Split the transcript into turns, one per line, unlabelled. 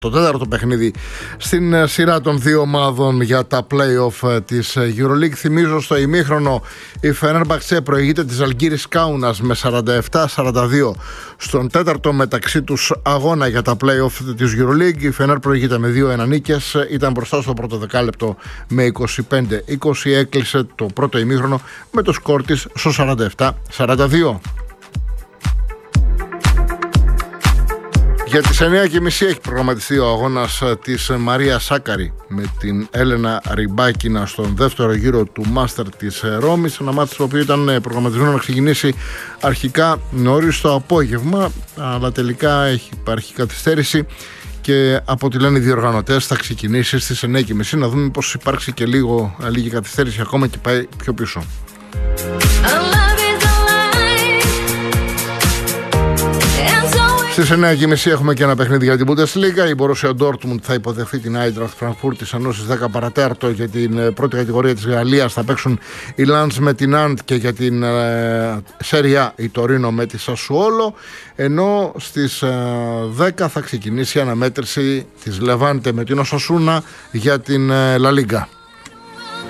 Το τέταρτο παιχνίδι στην σειρά των δύο ομάδων για τα play-off της EuroLeague. Θυμίζω στο ημίχρονο η Φενέρμπαχτσε προηγείται της Ζαλγκίρις Κάουνας με 47-42 στον τέταρτο μεταξύ τους αγώνα για τα play-off της EuroLeague. Η Φενέρ προηγείται με 2-1 νίκες, ήταν μπροστά στο πρώτο δεκάλεπτο με 25-20, έκλεισε το πρώτο ημίχρονο με το σκορ της στο 47-42. Για τις 9.30 έχει προγραμματιστεί ο αγώνας της Μαρία Σάκαρη με την Έλενα Ριμπάκινα στον δεύτερο γύρο του Μάστερ της Ρώμης. Ένα μάτι το οποίο ήταν προγραμματισμένο να ξεκινήσει αρχικά νωρίς το απόγευμα, αλλά τελικά υπάρχει καθυστέρηση και από ό,τι λένε οι διοργανωτές θα ξεκινήσει στις 9.30. Να δούμε πως υπάρξει και λίγη καθυστέρηση ακόμα και πάει πιο πίσω. Στις 9.30 έχουμε και ένα παιχνίδι για την Bundesliga. Η Borussia Dortmund θα υποδεχθεί την Eintracht Frankfurt, ενώ στις 10 παρατέταρτο για την πρώτη κατηγορία της Γαλλίας θα παίξουν η Lens με την Ant και για την Serie A η Τωρίνο με τη Sassuolo, ενώ στις 10 θα ξεκινήσει η αναμέτρηση της Levante με την Osasuna για την La Liga.